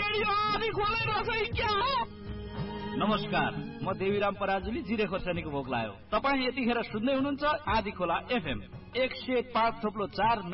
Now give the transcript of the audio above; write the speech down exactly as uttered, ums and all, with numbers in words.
Radio आदि खोले रसै क्या हो? नमस्कार, म देवीराम पराजुली जिरे खोर्सानीको भोग लायो। तपाईँ यतिखेर सुन्दै हुनुहुन्छ आदि खोला एफएम एक सय पाँच थोप्लो चार